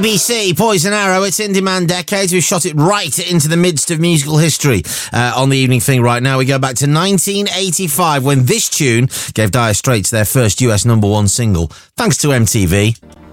BBC, Poison Arrow, it's In Demand Decades. We've shot it right into the midst of musical history on the evening thing right now. We go back to 1985 when this tune gave Dire Straits their first US #1 single, thanks to MTV.